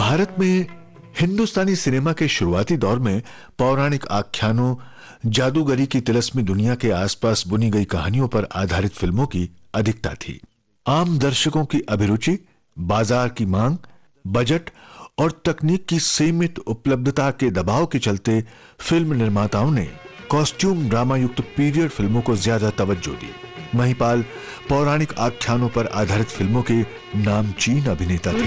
भारत में हिंदुस्तानी सिनेमा के शुरुआती दौर में पौराणिक आख्यानों, जादूगरी की तिलस्मी दुनिया के आसपास बुनी गई कहानियों पर आधारित फिल्मों की अधिकता थी। आम दर्शकों की अभिरुचि, बाजार की मांग, बजट और तकनीक की सीमित उपलब्धता के दबाव के चलते फिल्म निर्माताओं ने कॉस्ट्यूम ड्रामा युक्त पीरियड फिल्मों को ज्यादा तवज्जो दी। महिपाल पौराणिक आख्यानों पर आधारित फिल्मों के नामचीन अभिनेता थे।